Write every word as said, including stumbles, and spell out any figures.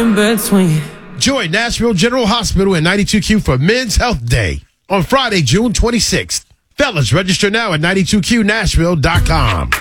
in between. Join Nashville General Hospital and ninety-two Q for Men's Health Day on Friday, June twenty-sixth. Fellas, register now at ninety-two Q Nashville dot com.